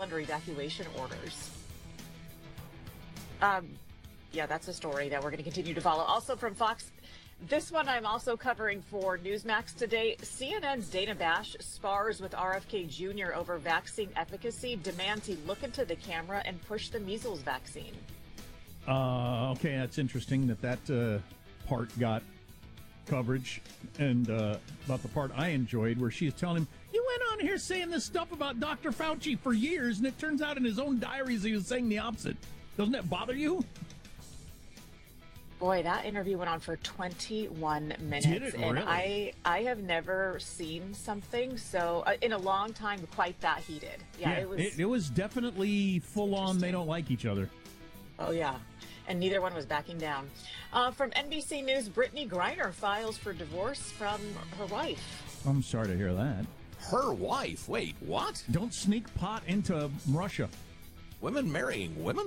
under evacuation orders. Yeah, that's a story that we're going to continue to follow. Also from Fox, this one I'm also covering for Newsmax today. CNN's Dana Bash spars with RFK Jr. over vaccine efficacy, demands he look into the camera and push the measles vaccine. Okay, that's interesting that part got coverage, and about the part I enjoyed where she's telling him, you went on here saying this stuff about Dr. Fauci for years, and it turns out in his own diaries he was saying the opposite. Doesn't that bother you? Boy, that interview went on for 21 minutes. Did it and really? I have never seen something so in a long time quite that heated. Yeah, it was definitely full on. They don't like each other. Oh yeah, and neither one was backing down. From NBC News, Brittany Griner files for divorce from her wife. I'm sorry to hear that. Her wife? Wait, what? Don't sneak pot into Russia. Women marrying women?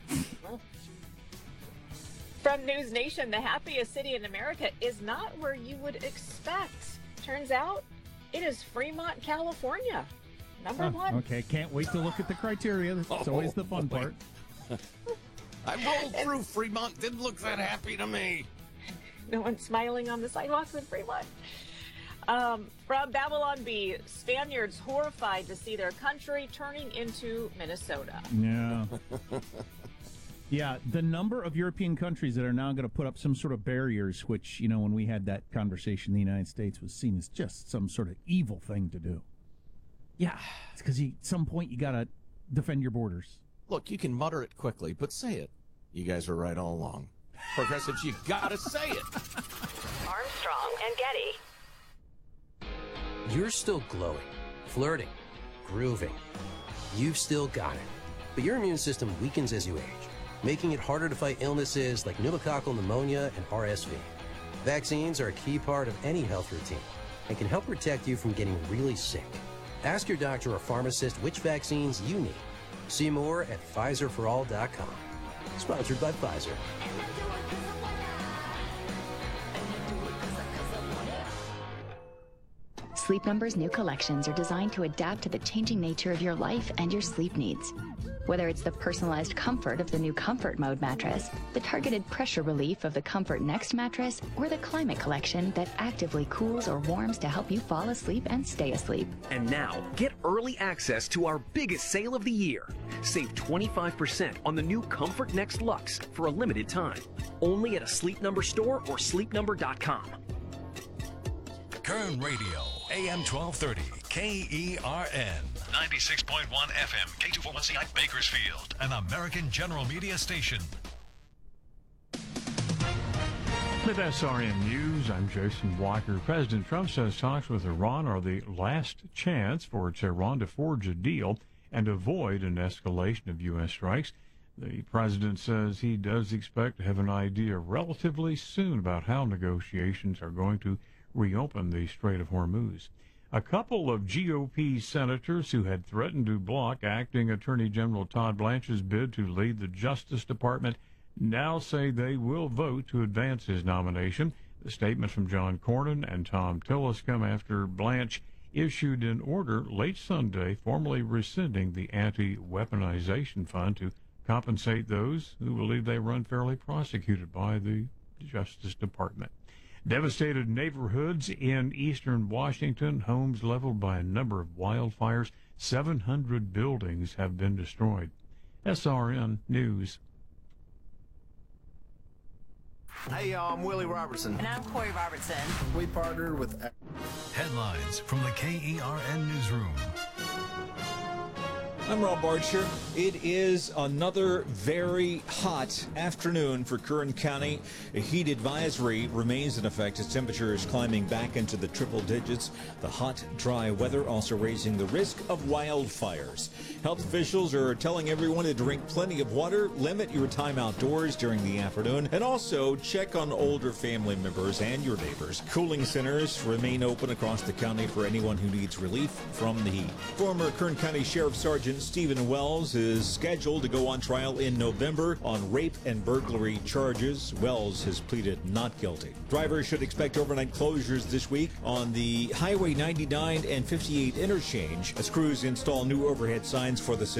From News Nation, the happiest city in America is not where you would expect. Turns out it is Fremont, California. Number one. Okay, can't wait to look at the criteria. That's always the fun part. I rolled through Fremont. Didn't look that happy to me. No one's smiling on the sidewalks in Fremont. From Babylon Bee, Spaniards horrified to see their country turning into Minnesota. Yeah. Yeah, the number of European countries that are now going to put up some sort of barriers, which, you know, when we had that conversation, the United States was seen as just some sort of evil thing to do. Yeah, it's because at some point you got to defend your borders. Look, you can mutter it quickly, but say it. You guys are right all along. Progressives, you got to say it. Armstrong and Getty. You're still glowing, flirting, grooving. You've still got it. But your immune system weakens as you age, making it harder to fight illnesses like pneumococcal pneumonia and RSV. Vaccines are a key part of any health routine and can help protect you from getting really sick. Ask your doctor or pharmacist which vaccines you need. See more at PfizerForAll.com. Sponsored by Pfizer. Sleep Number's new collections are designed to adapt to the changing nature of your life and your sleep needs. Whether it's the personalized comfort of the new Comfort Mode mattress, the targeted pressure relief of the Comfort Next mattress, or the Climate Collection that actively cools or warms to help you fall asleep and stay asleep. And now, get early access to our biggest sale of the year. Save 25% on the new Comfort Next Luxe for a limited time. Only at a Sleep Number store or sleepnumber.com. Kern Radio, AM 1230, KERN. 96.1 FM, K241CI Bakersfield, an American General Media station. With SRN News, I'm Jason Walker. President Trump says talks with Iran are the last chance for Tehran to forge a deal and avoid an escalation of U.S. strikes. The president says he does expect to have an idea relatively soon about how negotiations are going to reopen the Strait of Hormuz. A couple of GOP senators who had threatened to block acting Attorney General Todd Blanche's bid to lead the Justice Department now say they will vote to advance his nomination. The statement from John Cornyn and Tom Tillis come after Blanche issued an order late Sunday formally rescinding the anti-weaponization fund to compensate those who believe they were unfairly prosecuted by the Justice Department. Devastated neighborhoods in eastern Washington, homes leveled by a number of wildfires. 700 buildings have been destroyed. SRN News. Hey, y'all, I'm Willie Robertson. And I'm Corey Robertson. We partner with... Headlines from the KERN Newsroom. I'm Rob Barcher. It is another very hot afternoon for Kern County. A heat advisory remains in effect as temperatures climbing back into the triple digits. The hot, dry weather also raising the risk of wildfires. Health officials are telling everyone to drink plenty of water, limit your time outdoors during the afternoon, and also check on older family members and your neighbors. Cooling centers remain open across the county for anyone who needs relief from the heat. Former Kern County Sheriff Sergeant Stephen Wells is scheduled to go on trial in November on rape and burglary charges. Wells has pleaded not guilty. Drivers should expect overnight closures this week on the Highway 99 and 58 interchange as crews install new overhead signs for the